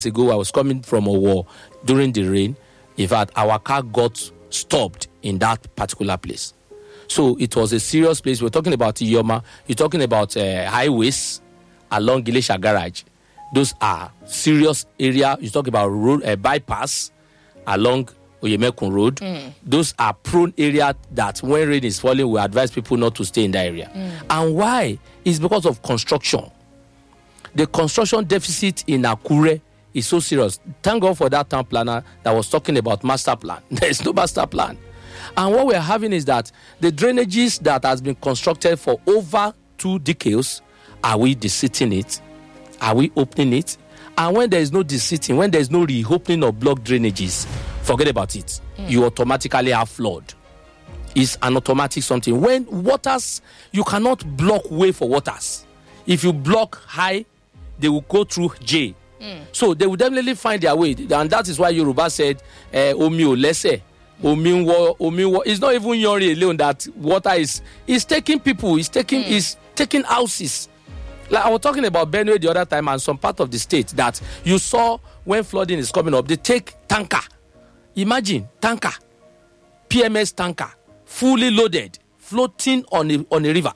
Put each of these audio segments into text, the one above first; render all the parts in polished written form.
ago, I was coming from a war during the rain. In fact, our car got stopped in that particular place. So it was a serious place. We're talking about Iyoma. You're talking about highways along Gilesha Garage. Those are serious area. You talk about road bypass along Oyemekun Road. Those are prone area that when rain is falling, we advise people not to stay in that area. And why? It's because of construction. The construction deficit in Akure is so serious. Thank God for that town planner that was talking about master plan. There is no master plan. And what we're having is that the drainages that has been constructed for over 2 decades, are we deseating it? Are we opening it? And when there is no deseating, when there is no reopening of blocked drainages, forget about it. You automatically have flood. It's an automatic something. When waters, you cannot block way for waters. If you block high, they will go through J. So they will definitely find their way. And that is why Yoruba said, Omi o lese. Omi. It's not even Yori alone that water is taking people, is taking houses. Like I was talking about Benue the other time and some part of the state that you saw when flooding is coming up, they take tanker. Imagine, tanker, PMS tanker, fully loaded, floating on a river.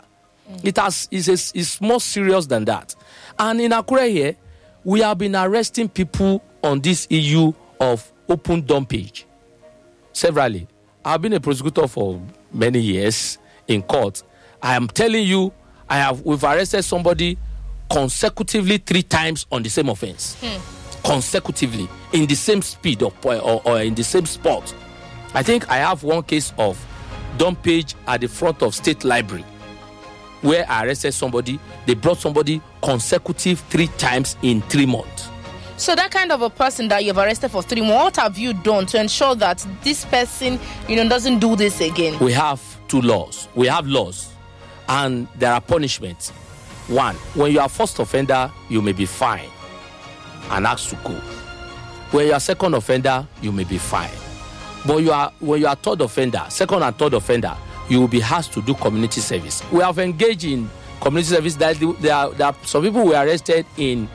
It's more serious than that. And in Akure here, we have been arresting people on this issue of open dumpage. Severally. I've been a prosecutor for many years in court. I am telling you, we've arrested somebody consecutively 3 times on the same offense. Consecutively, in the same speed or in the same spot. I think I have one case of dumpage at the front of State Library where I arrested somebody. They brought somebody consecutive 3 times in 3 months. So that kind of a person that you've arrested for 3 months, what have you done to ensure that this person, doesn't do this again? We have 2 laws. We have laws, and there are punishments. 1, when you are first offender, you may be fined and asked to go. When you are second offender, you may be fined. But when you are third offender, second and third offender, you will be asked to do community service. We have engaged in community service. There are some people who were arrested in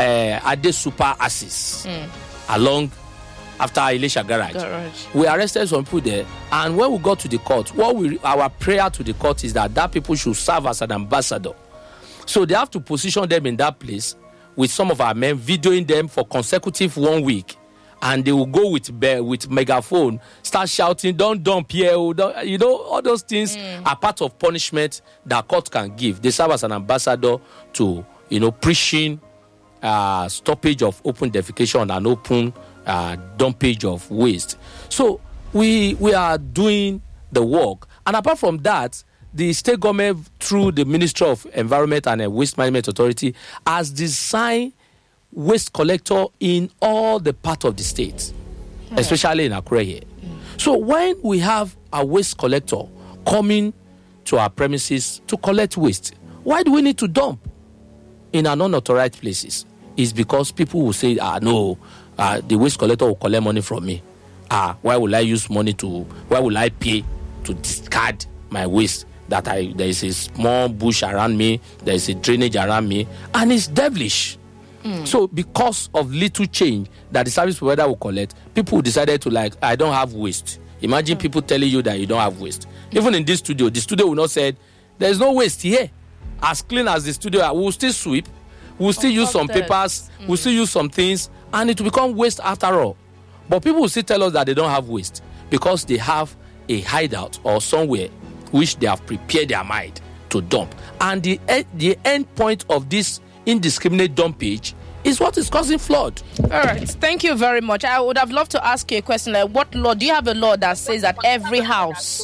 Ade Super Assis along after Ilesha Garage. We arrested some people there, and when we got to the court, our prayer to the court is that people should serve as an ambassador. So they have to position them in that place with some of our men, videoing them for consecutive 1 week, and they will go with megaphone, start shouting, "Don't dump here!" All those things are part of punishment that court can give. They serve as an ambassador to preaching stoppage of open defecation and open dumpage of waste. So we are doing the work, and apart from that, the state government through the Ministry of Environment and Waste Management Authority has designed waste collector in all the part of the state, especially in Akure here. So when we have a waste collector coming to our premises to collect waste, why do we need to dump in an unauthorized places? It's because people will say, the waste collector will collect money from me. Why will I pay to discard my waste? There is a small bush around me, there is a drainage around me, and it's devilish. So because of little change that the service provider will collect, people decided to I don't have waste. Imagine people telling you that you don't have waste. Even in this studio, the studio will not say, there's no waste here. As clean as the studio, we will still sweep, we'll still use some papers, we'll still use some things, and it will become waste after all. But people will still tell us that they don't have waste because they have a hideout or somewhere which they have prepared their mind to dump. And the end point of this indiscriminate dumpage is what is causing flood. All right. Thank you very much. I would have loved to ask you a question like, what law? Do you have a law that says that every house,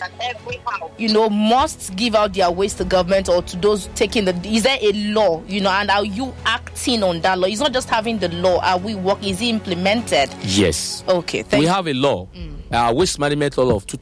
must give out their waste to government or to those taking is there a law, and are you acting on that law? It's not just having the law. Are we working? Is it implemented? Yes. Okay. We have a law, Waste Management Law of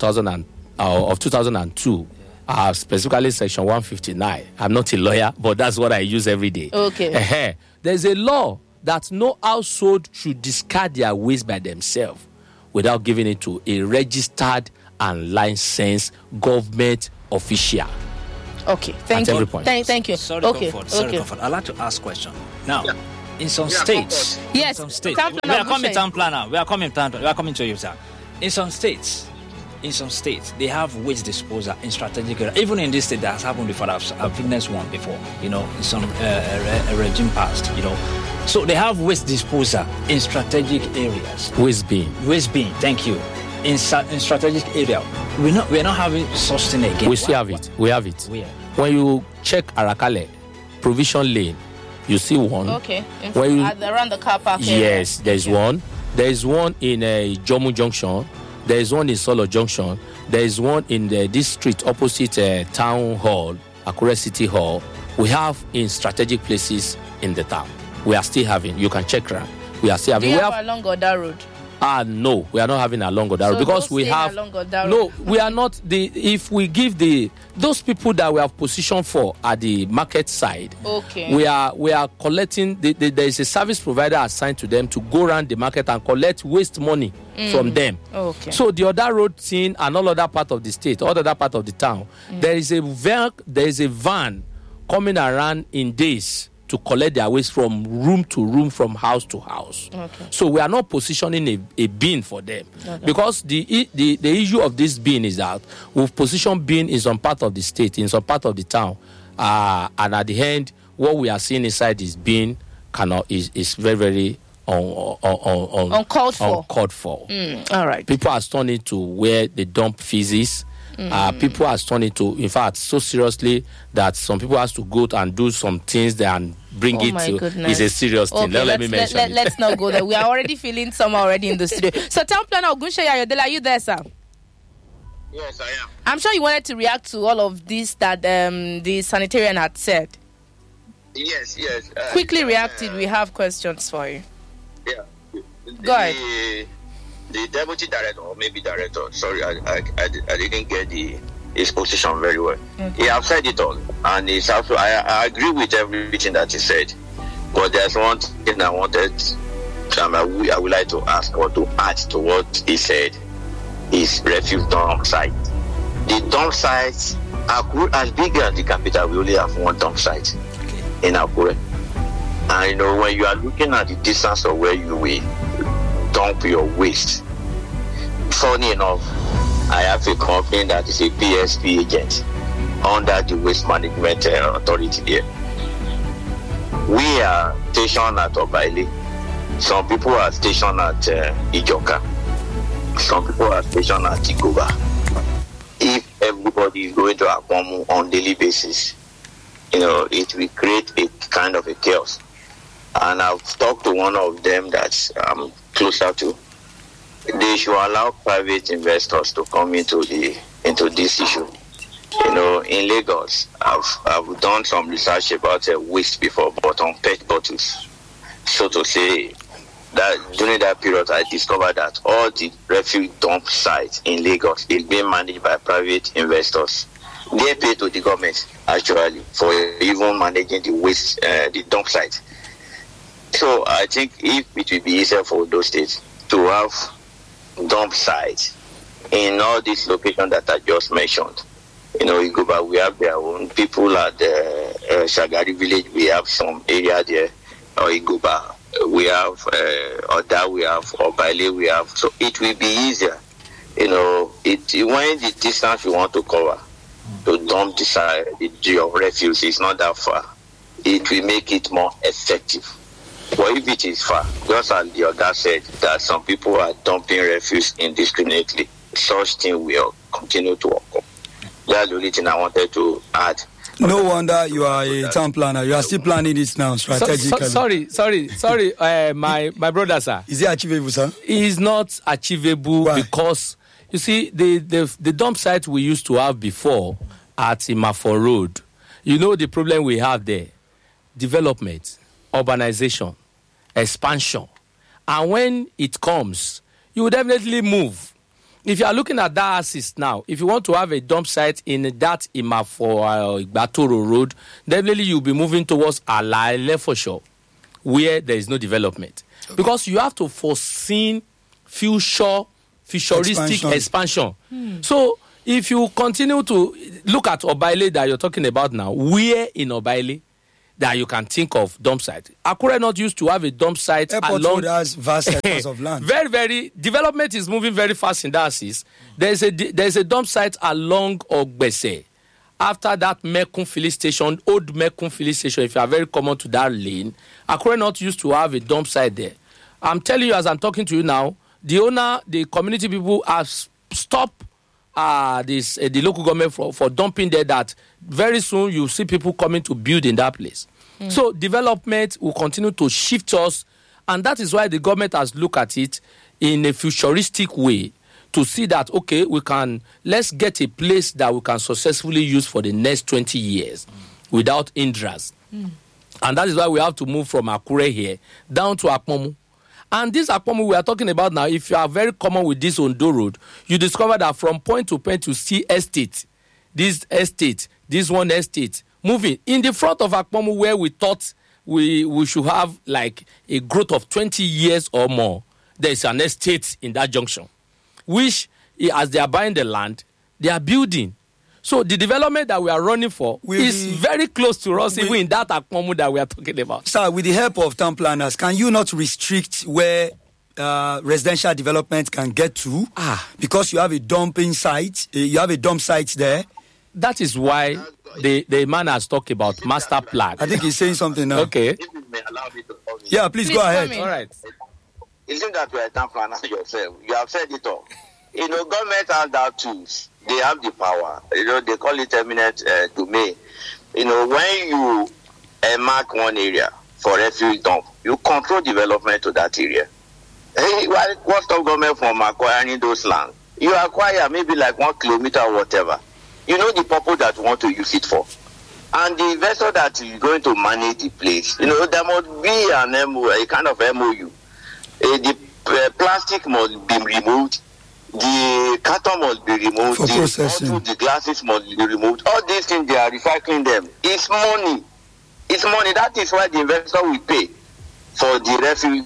2002. Specifically section 159. I'm not a lawyer, but that's what I use every day. Okay. There's a law that no household should discard their waste by themselves without giving it to a registered and licensed government official. Okay, thank you. Every point. Thank you. Sorry, Comfort. I'd like to ask a question. Now, In some states. Yes. In some states. Town planner, We are coming town planner. We are coming to you, sir. In some states, they have waste disposal in strategic areas. Even in this state, that has happened before. I've witnessed one before. You know, in some regime past. You know, so they have waste disposal in strategic areas. Waste bin. Thank you. In strategic area, we're not having such thing again. We still have it. We have it. Where? When you check Arakale, Provision Lane, you see one. Okay. Around the car park. Yes, there's one. There is one in Jomu Junction. There is one in Solo Junction. There is one in this street opposite Town Hall, Akure City Hall. We have in strategic places in the town. We are still having. You can check around. We are still having. Do you have along Oda Road? No, we are not having along Oda Road because we have. No, we are not if we give those people that we have positioned for at the market side. Okay. We are collecting. There is a service provider assigned to them to go around the market and collect waste money from them. Okay. So the other road thing and all other part of the state, all other part of the town, there is a van coming around in days to collect their waste from room to room, from house to house. Okay. So we are not positioning a bin for them. Okay. Because the issue of this bin is that we've positioned bin in some part of the state, in some part of the town, and at the end, what we are seeing inside this bin is very, very uncalled for. All right. People are turning to where they dump feces. People are turning to, in fact, so seriously that some people has to go and do some things there and bring it to. Goodness. It's a serious thing. Let me mention it. Let's not go there. We are already feeling some already in the studio. So, Town Planner Ogunseyi Ayodele, are you there, sir? Yes, I am. I'm sure you wanted to react to all of this that the sanitarian had said. Yes. Quickly reacted. We have questions for you. Yeah. Go ahead. The deputy director, or maybe director, sorry, I didn't get his position very well. Okay. He has said it all, and it's also I agree with everything that he said. But there's one thing I wanted, I would like to ask or to add to what he said. Is refuse dump site. The dump sites are as big as the capital. We only have one dump site in Akure. And when you are looking at the distance of where you will dump your waste, funny enough, I have a company that is a PSP agent under the Waste Management Authority there. We are stationed at Obaile. Some people are stationed at Ijoka. Some people are stationed at Igoba. If everybody is going to Akwamu on daily basis, it will create a kind of a chaos. And I've talked to one of them that I'm closer to. They should allow private investors to come into this issue. In Lagos, I've done some research about waste before, but on PET bottles. So to say that during that period, I discovered that all the refuse dump sites in Lagos is being managed by private investors. They pay to the government actually for even managing the waste, the dump site. So I think if it will be easier for those states to have dump sites in all these locations that I just mentioned. Igoba, we have their own people at the Shagari village. We have some area there, or Igoba. We have Oda, we have Obaile, we have. So it will be easier. When the distance you want to cover to dump your refuse is not that far, it will make it more effective. But if it is far, just as the other said, that some people are dumping refuse indiscriminately, such thing will continue to occur. That's the only thing I wanted to add. No wonder you are a town planner. You are still planning this now strategically. Sorry, my brother, sir. Is it achievable, sir? It is not achievable. Why? Because, you see, the dump site we used to have before at Imafo Road, the problem we have there, development, urbanization, expansion. And when it comes, you will definitely move. If you are looking at that axis now, if you want to have a dump site in that Imafo Igbatoro Road, definitely you'll be moving towards Alaile where there is no development. Okay. Because you have to foresee futuristic expansion. So if you continue to look at Obaile that you're talking about now, where in Obaile? that you can think of dump site. Akure North used to have a dump site Airport along. Road has vast hectares of land. Very development is moving very fast in that assist. There's a dump site along Ogbese. After that Mekun filling station, old Mekun filling station, if you are very common to that lane, Akure North used to have a dump site there. I'm telling you, as I'm talking to you now, the owner, the community people have stopped the local government for dumping there, that very soon you see people coming to build in that place. So development will continue to shift us, and that is why the government has looked at it in a futuristic way to see that, okay, let's get a place that we can successfully use for the next 20 years without hindrance. And that is why we have to move from Akure here down to Akpomu. And this Akpomu we are talking about now, if you are very common with this Ondo Road, you discover that from point to point you see estate, this one estate, moving. In the front of Akpomu, where we thought we should have like a growth of 20 years or more, there is an estate in that junction, which, as they are buying the land, they are building. So the development that we are running for is very close to us, even in that Akpomu that we are talking about. Sir, with the help of town planners, can you not restrict where residential development can get to? Because you have a dumping site, you have a dump site there. That is why the man has talked about master plan. I think he's saying something now. Okay. If you may allow me to come in. Yeah, please go ahead. All right. Isn't that you are a town planner yourself? You have said it all. Government has that tools. They have the power. They call it eminent domain. When you mark one area for refuse dump, you control development to that area. What stop government from acquiring those land? You acquire maybe like 1 kilometer or whatever. You know the purpose that you want to use it for. And the investor that is going to manage the place, there must be an MOU, a kind of MOU. The plastic must be removed. The carton must be removed. For processing. The glasses must be removed. All these things, they are recycling them. It's money. It's money. That is why the investor will pay for the refuse,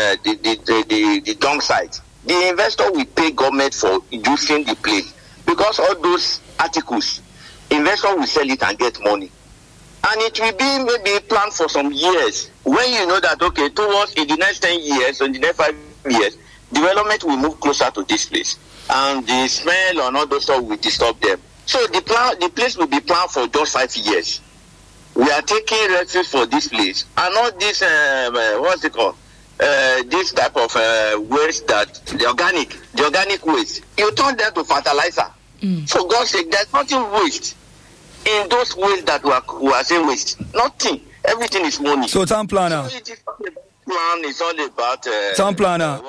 the dump site. The investor will pay government for using the place. Because all those articles, investor will sell it and get money. And it will be maybe planned for some years. When you know that, okay, towards in the next 10 years, or in the next 5 years, development will move closer to this place. And the smell and all those stuff will disturb them. So the place will be planned for just 5 years. We are taking refuge for this place. And all this, what's it called? This type of waste, that the organic waste, you turn them to fertilizer. For God's sake, there's nothing waste in those waste that we are saying waste. Nothing. Everything is money. So, town planner. So it is not about plan. It's all about. Town planner,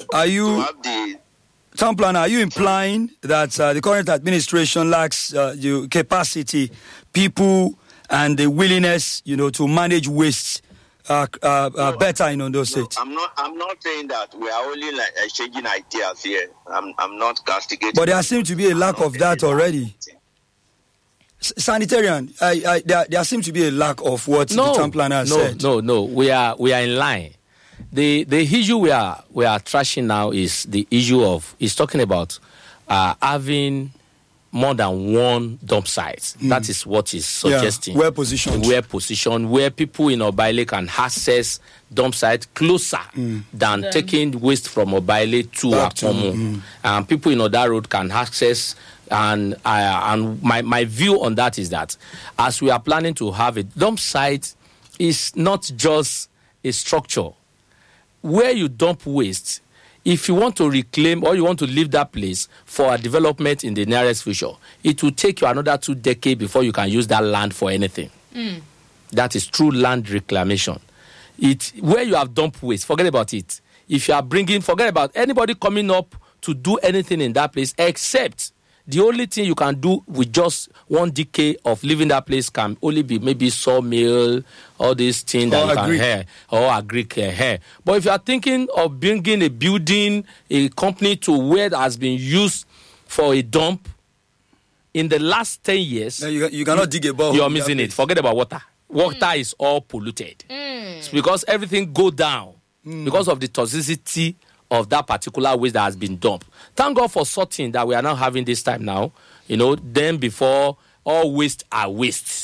town planner, are you implying that the current administration lacks the capacity, people, and the willingness, to manage waste better in Ondo State? No, I'm not saying that. We are only like exchanging ideas here. I'm not castigating. But there seems to be a lack of that already. Sanitarian, there seems to be a lack of what the town planner said. No. We are in line. The issue we are trashing now is the issue of, he's talking about having more than one dump site. That is what he's suggesting. Well positioned, where people in Obaile can access dump site closer than taking waste from Obaile to Akpomu. And people in Oda Road can access. And my view on that is that as we are planning to have a dump site, is not just a structure where you dump waste. If you want to reclaim or you want to leave that place for a development in the nearest future, it will take you another 2 decades before you can use that land for anything. That is true land reclamation. Where you have dumped waste, forget about it. If you are forget about anybody coming up to do anything in that place, except the only thing you can do with just 1 decade of leaving that place can only be maybe sawmill, all these things that you can hear, or agric hair. But if you are thinking of bringing a building, a company to where it has been used for a dump, in the last 10 years, you cannot dig a borehole. You're missing it. Forget about water. Water is all polluted. It's because everything go down because of the toxicity of that particular waste that has been dumped. Thank God for sorting that we are now having this time now. Then before, all waste are waste.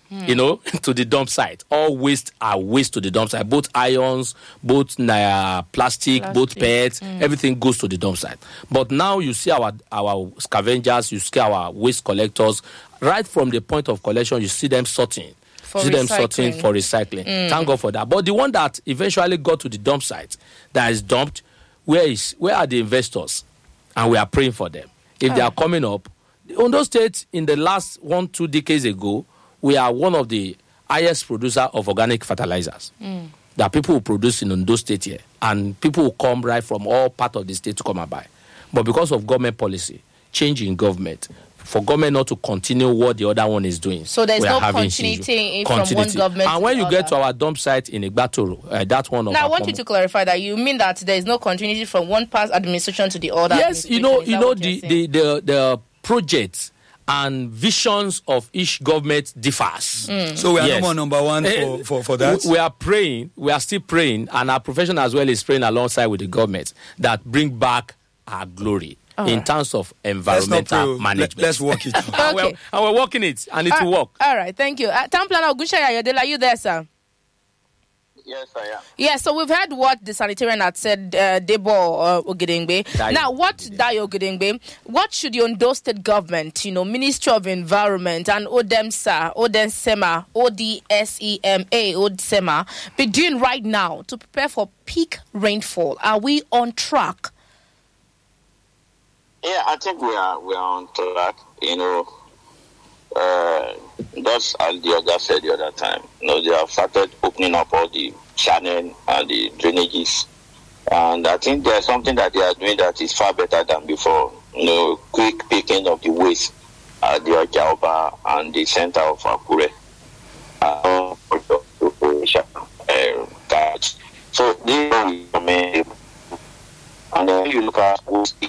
you know, to the dump site. All waste are waste to the dump site. Both ions, both plastic, both PET, everything goes to the dump site. But now you see our scavengers, you see our waste collectors, right from the point of collection, you see them sorting. Them sorting for recycling. Thank God for that. But the one that eventually got to the dump site that is dumped, where are the investors? And we are praying for them. If they are coming up, Ondo State in the last 1-2 decades ago, we are one of the highest producer of organic fertilizers. There are people who produce in Ondo State here, and people who come right from all parts of the state to come and buy. But because of government policy, change in government, for government not to continue what the other one is doing. So there's no continuity from one government. And when you get to our dump site in Igbatoro, that's one of. Now I want you to clarify that. You mean that there is no continuity from one past administration to the other? Yes, you know the projects and visions of each government differs. So we are no more number one for that. We are praying. We are still praying, and our profession as well is praying alongside with the government that bring back our glory. In terms of environmental management. Let's work it. Okay. And we're working it, and it will work. All right, thank you. Town Planner Ogunseyi Ayodele, are you there, sir? Yes, I am. Yeah, so we've heard what the sanitarian had said, Debo Ogedengbe. Now, Dayo Ogedengbe, what should the Ondo State government, Ministry of Environment and ODESEMA, ODSEMA, be doing right now to prepare for peak rainfall? Are we on track? Yeah, I think we are on track. Just as the other said the other time, they have started opening up all the channel and the drainages, and I think there's something that they are doing that is far better than before. Quick picking of the waste at the Ojaoba and the center of Akure. So this is amazing. And then you look at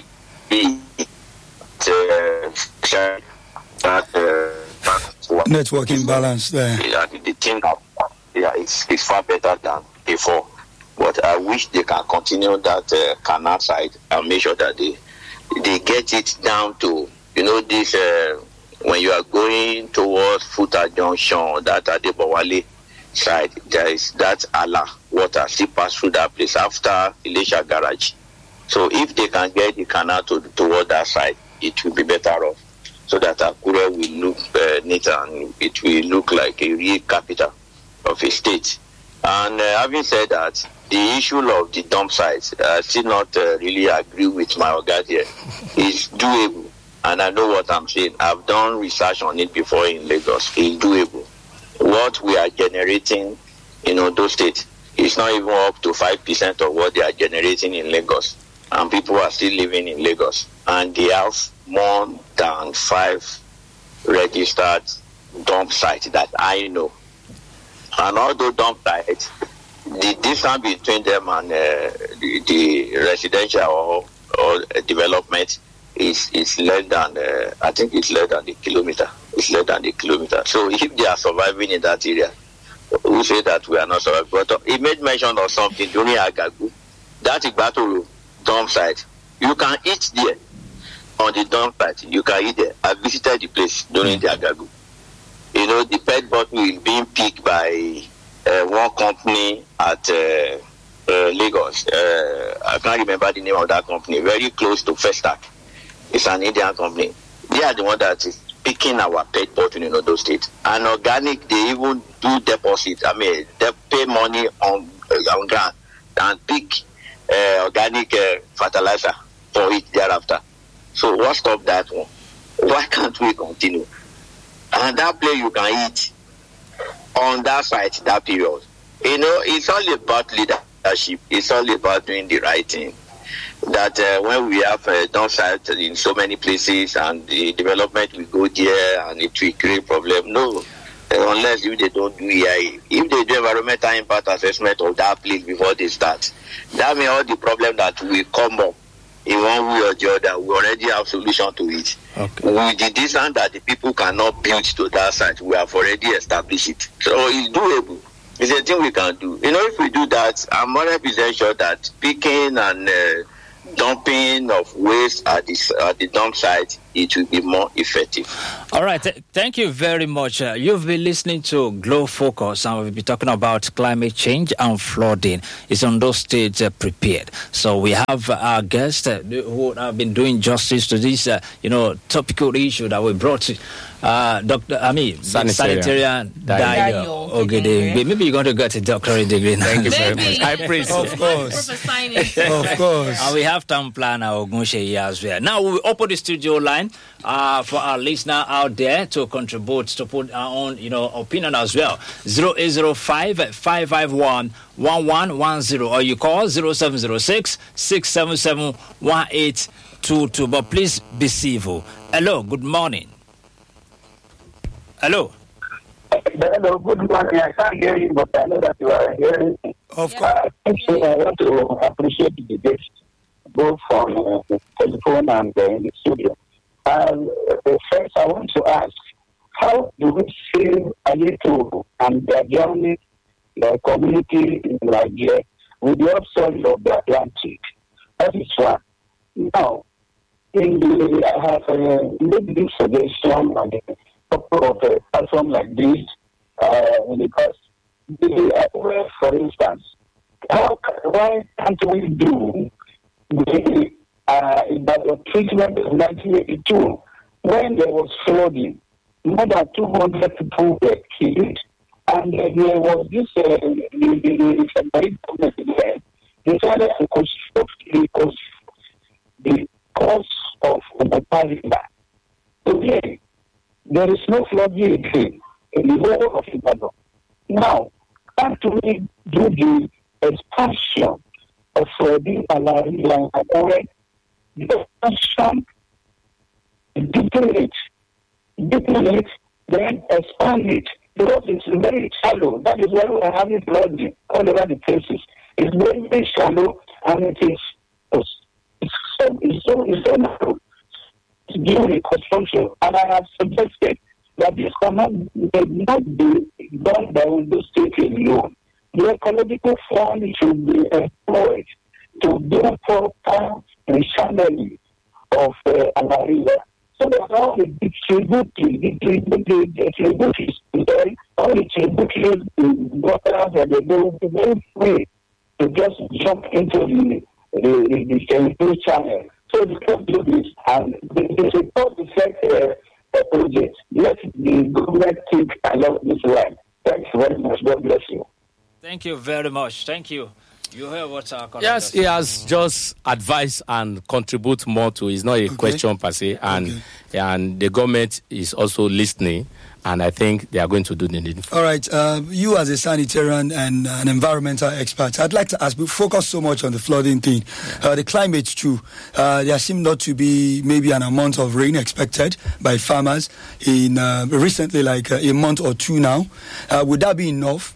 networking balance there. The thing it's far better than before. But I wish they can continue that canal side and make sure that they get it down to this when you are going towards Futa Junction, that Adebowale side, there is that Ala water still pass through that place after Elisha Garage. So if they can get the canal toward that side, it will be better off, so that Akure will look neater and it will look like a real capital of a state. And having said that, the issue of the dump sites, I still not really agree with my organ here. It's doable, and I know what I'm saying. I've done research on it before in Lagos. It's doable. What we are generating in Ondo State is not even up to 5% of what they are generating in Lagos. And people are still living in Lagos. And they have more than 5 registered dump sites that I know. And all those dump sites, the distance between them and the residential or development is less than, I think it's less than the kilometer. It's less than the kilometer. So if they are surviving in that area, who say that we are not surviving? But he made mention of something during Agagu. That Igbatoro dump site, you can eat there on the dump site. You can eat there. I visited the place during the Agagu. The pet bottle is being picked by one company at Lagos. I can't remember the name of that company. Very close to Festac. It's an Indian company. They are the one that is picking our pet bottle in Ondo State. And organic, they even do deposit. I mean, they pay money on ground and pick organic fertilizer for it thereafter. So what stopped that one? Why can't we continue? And that place you can eat on that site, that period. It's all about leadership. It's all about doing the right thing. That when we have dump sites in so many places and the development will go there and it will create problem. No. Unless if they don't do EIA. If they do environmental impact assessment of that place before they start, that means all the problem that will come up in one way or the other, we already have solution to it. Okay. With the distance that the people cannot build to that site, we have already established it. So it's doable. It's a thing we can do. If we do that, I'm 100% sure that picking and dumping of waste at the dump site it will be more effective. All right. Thank you very much. You've been listening to Glow Focus, and we'll be talking about climate change and flooding. It's on those states prepared. So we have our guests who have been doing justice to this, topical issue that we brought to Sanitarian Dayo Ogede. Maybe you're going to get a doctorate degree now. Thank you very much. I praise you. Of course. Of course. And we have town planner Ogunshe here as well. Now we will open the studio line for our listener out there to contribute, to put our own, opinion as well. 0805-551-1110, or you call 0706-677-1822. But please be civil. Hello, good morning. Hello. Hello, good morning. I can't hear you, but I know that you are hearing me. Of course. I want to appreciate the guests, both on the telephone and in the studio. First, I want to ask, how do we see Ayeto and their journey, the community in Nigeria, with the upside of the Atlantic? That is one. Now, I have made this suggestion on a couple of platforms like this, because for instance, why can't we do the treatment of 1982 when there was flooding? More than 200 people were killed, and there was this decided to construct the cause of the Parima. Today, there is no flooding again in the whole of Ibadan. Now, can't we do the expansion of the Alari line and the expansion, deepen it, then expand it, because it's very shallow. That is why we are having flooding all over the places. It's very, very shallow, and it's so narrow to do reconstruction. And I have suggested that this cannot be done by the state alone. The ecological fund should be employed to do proper rechanneling of Amaria, so that all the tributaries, waters, and they will be very free to just jump into the channel. So we can do this, and there's a cause-effect project. Let the government think along this line. Thanks very much. God bless you. Thank you very much. Thank you. You heard what our Yes, he has just advised and contribute more to. It's not a question per se, and the government is also listening, and I think they are going to do the needful. All right, you as a sanitarian and an environmental expert, I'd like to ask, we focus so much on the flooding thing. The climate too. There seems not to be maybe an amount of rain expected by farmers in recently, like a month or two now. Would that be enough,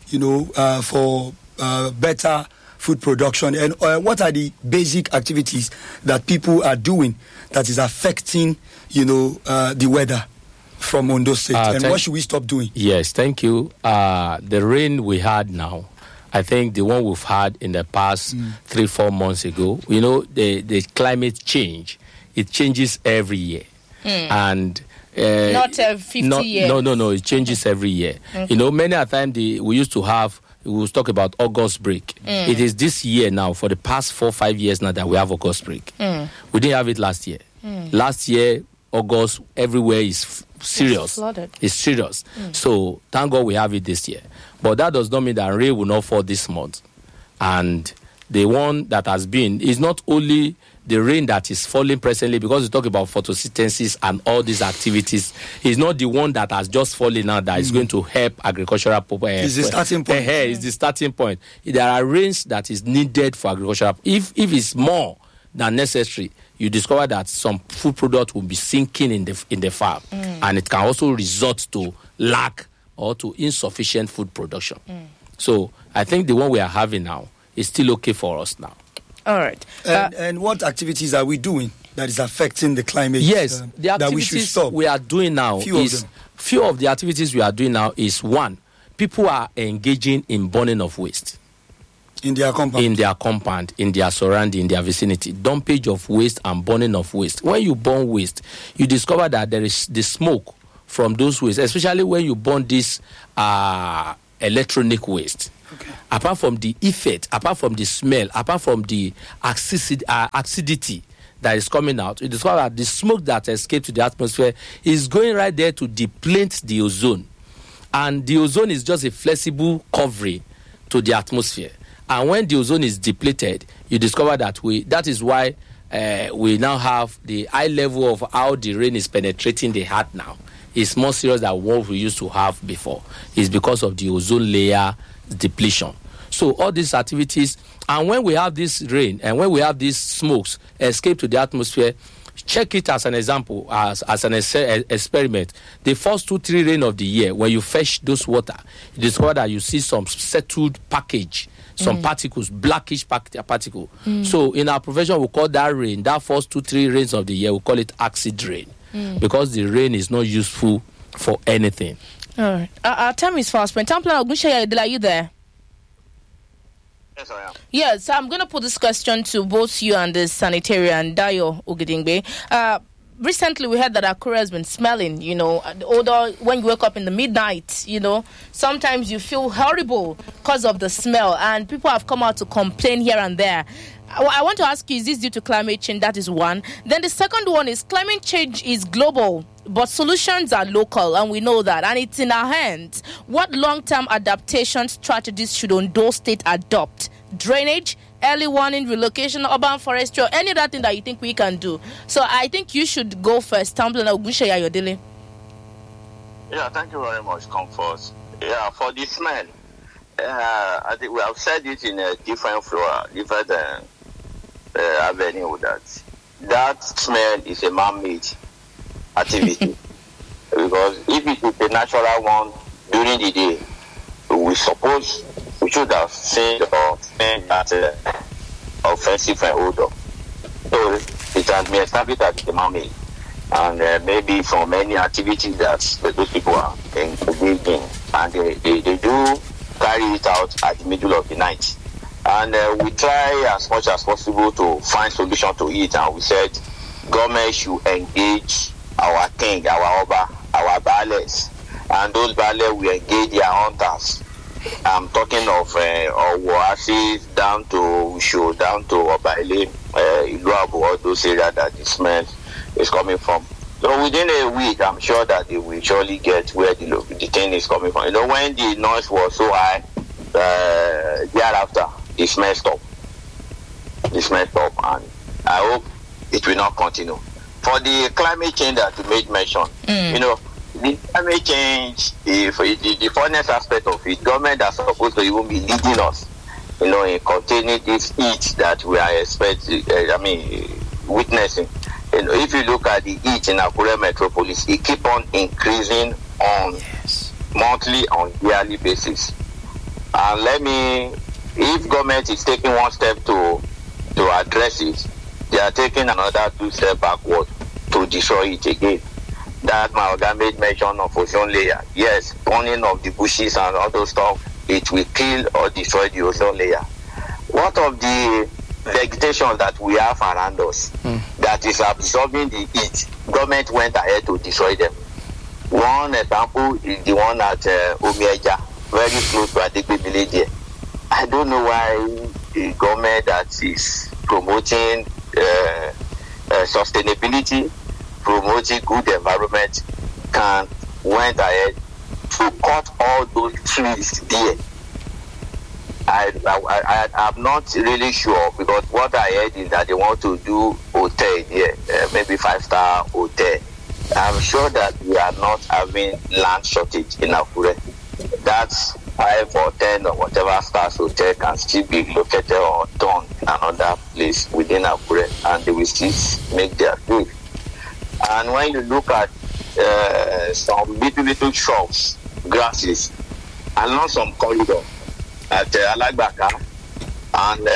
for better food production? And what are the basic activities that people are doing that is affecting, the weather from Ondo State? And what should we stop doing? Yes, thank you. The rain we had now, I think the one we've had in the past 3-4 months ago, the climate change, it changes every year. And not 50 years. No, it changes every year. Many a time we used to have, we will talk about August break. It is this year now, for the past 4-5 years now, that we have August break. We didn't have it last year. Last year, August, everywhere is serious. It's serious. So thank God we have it this year. But that does not mean that rain will not fall this month. And the one that has been is not only the rain that is falling presently, because we talk about photosynthesis and all these activities, is not the one that has just fallen out that is going to help agricultural purposes. It's the starting point. It's the starting point. There are rains that is needed for agricultural. If it's more than necessary, you discover that some food product will be sinking in the farm, and it can also result to lack or to insufficient food production. So I think the one we are having now is still okay for us now. All right. And what activities are we doing that is affecting the climate? Yes, the activities that we should stop. We are doing now few of the activities we are doing now is, one, people are engaging in burning of waste. in their compound, in their surrounding, in their vicinity. Dumpage of waste and burning of waste. When you burn waste, you discover that there is the smoke from those waste, especially when you burn this electronic waste. Okay. Apart from the effect, apart from the smell, apart from the acidity that is coming out, you discover that the smoke that escapes to the atmosphere is going right there to deplete the ozone. And the ozone is just a flexible covering to the atmosphere. And when the ozone is depleted, you discover that that is why we now have the high level of how the rain is penetrating the heart now. It's more serious than what we used to have before. It's because of the ozone layer depletion. So all these activities, and when we have this rain and when we have these smokes escape to the atmosphere, check it as an example, as an experiment. The first 2-3 rain of the year, when you fetch those water, you discover that you see some settled package, some particles, blackish particle. So in our profession, we call that rain, that first 2-3 rains of the year, we call it acid rain, because the rain is not useful for anything. All right. Our time is fast. Are you there? Yes, I am. Yes, I'm going to put this question to both you and the sanitarian, Dayo Ogedingbe. Recently, we heard that Akure has been smelling, the odor when you wake up in the midnight, Sometimes you feel horrible because of the smell, and people have come out to complain here and there. I want to ask you, is this due to climate change? That is one. Then the second one is climate change is global, but solutions are local, and we know that, and it's in our hands. What long-term adaptation strategies should Ondo State adopt? Drainage, early warning, relocation, urban forestry, or any other thing that you think we can do? So I think you should go first. Tamplin Ogunseyi Ayodele. Yeah, thank you very much, Comfort. Yeah, for the smell, I think we have said it in a different flora, different avenue, that smell is a man-made activity. Because if it is a natural one during the day, we suppose we should have seen or smelled that offensive odor. So it has been established as a man-made. And maybe from many activities that those people are engaged in. And they do carry it out at the middle of the night. And we try as much as possible to find solution to it. And we said government should engage our king, our Oba, our Bales. And those Bales will engage their hunters. I'm talking of Oasis down to Usho, down to Obaile, Iluabu, all those areas that the smell is coming from. So within a week, I'm sure that they will surely get where the thing is coming from. When the noise was so high, thereafter, the smell stopped. The smell stopped, and I hope it will not continue. For the climate change that you made mention, the climate change, the funnest aspect of it, government are supposed to even be leading us, in containing this heat that we are witnessing. If you look at the heat in Akure metropolis, it keep on increasing on monthly, on yearly basis. And if government is taking one step to address it, they are taking another 2 steps backward to destroy it again. That my organ made mention of ozone layer. Yes, burning of the bushes and all those stuff, it will kill or destroy the ozone layer. What of the vegetation that we have around us that is absorbing the heat? Government went ahead to destroy them. One example is the one at Omieja, very close to Adigbe village here. I don't know why the government that is promoting sustainability, promoting good environment, went ahead to cut all those trees there. I'm not really sure, because what I heard is that they want to do hotel here, maybe 5-star hotel. I'm sure that we are not having land shortage in Akure. That's 5 or 10 or whatever stars hotel can still be located or done in another place within Akure, and they will still make their food. And when you look at some little shrubs, grasses, along some corridor at Alagbaka and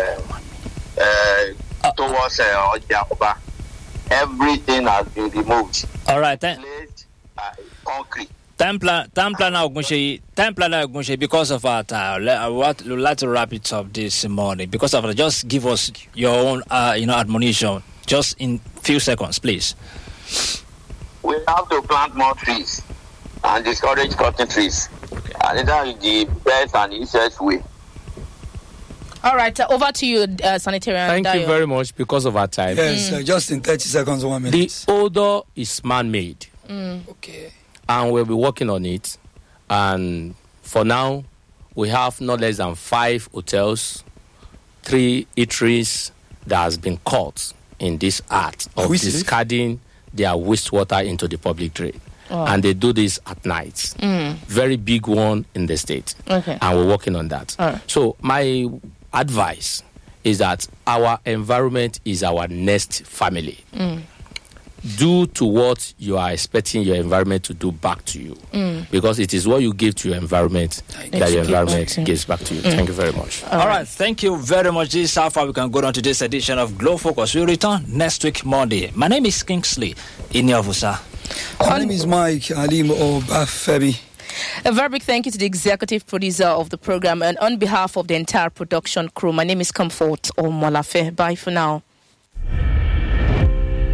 towards Ojaoba, everything has been removed. All right, Placed by concrete. Time planner Ogunseyi, because of our time, I would like to wrap it up this morning. Because of just give us your own, admonition, just in few seconds, please. We have to plant more trees and discourage cutting trees. And that is the best and easiest way. All right, over to you, Sanitarian. Thank you very much because of our time. Yes, just in 30 seconds, 1 minute. The odor is man-made. Okay. And we'll be working on it. And for now, we have not less than 5 hotels, 3 eateries that has been caught in this act of discarding their wastewater into the public drain. Oh. And they do this at night. Very big one in the state. Okay. And we're working on that. So my advice is that our environment is our next family. Do to what you are expecting your environment to do back to you. Because it is what you give to your environment that your environment gives back to you. Thank you very much. All right. Thank you very much. This is how far we can go on to this edition of Glow Focus. We'll return next week, Monday. My name is Kingsley Inyovusa. My name is Mike Alim Obafemi. A very big thank you to the executive producer of the program, and on behalf of the entire production crew, my name is Comfort Omolafe. Bye for now.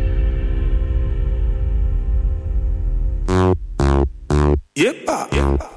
Yepa.